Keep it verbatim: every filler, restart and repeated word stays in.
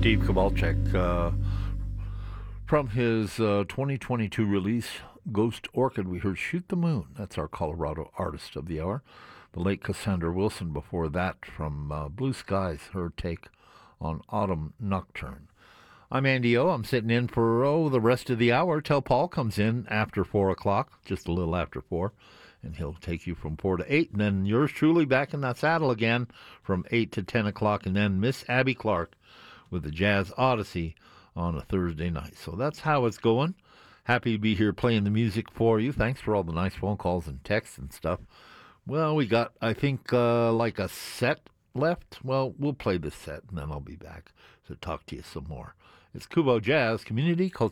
Steve Kowalczyk, uh, from his uh, twenty twenty-two release, Ghost Orchid, we heard Shoot the Moon. That's our Colorado artist of the hour. The late Cassandra Wilson before that from uh, Blue Skies, her take on Autumn Nocturne. I'm Andy O. I'm sitting in for, oh, the rest of the hour till Paul comes in after four o'clock, just a little after four, and he'll take you from four to eight, and then yours truly back in that saddle again from eight to ten o'clock, and then Miss Abby Clark with the Jazz Odyssey on a Thursday night. So that's how it's going. Happy to be here playing the music for you. Thanks for all the nice phone calls and texts and stuff. Well, we got, I think, uh, like a set left. Well, we'll play this set, and then I'll be back to talk to you some more. It's Kubo Jazz, Community Culture.